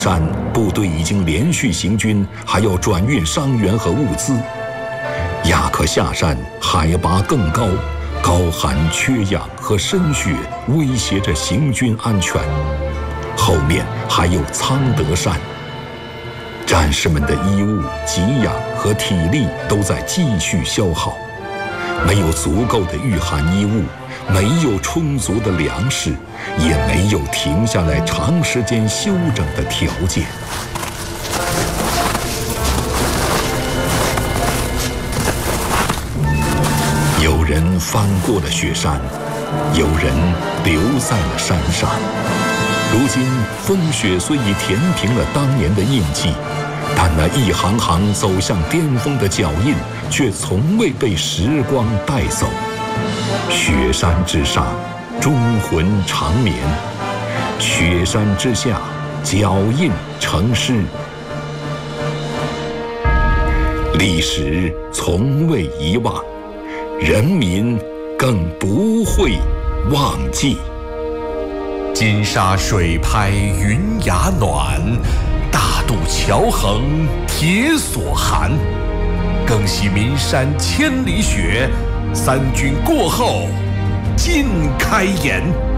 山部队已经连续行军，还要转运伤员和物资。亚克下山海拔更高，高寒、缺氧和渗血威胁着行军安全。后面还有苍德山。战士们的衣物、给养和体力都在继续消耗，没有足够的御寒衣物，没有充足的粮食，也没有停下来长时间休整的条件。有人翻过了雪山，有人留在了山上。如今风雪虽已填平了当年的印记，但那一行行走向巅峰的脚印却从未被时光带走。雪山之上，忠魂长眠；雪山之下，脚印成诗。历史从未遗忘，人民更不会忘记。 金沙水拍云崖暖，大渡桥横铁索寒。更喜岷山千里雪，三军过后尽开颜。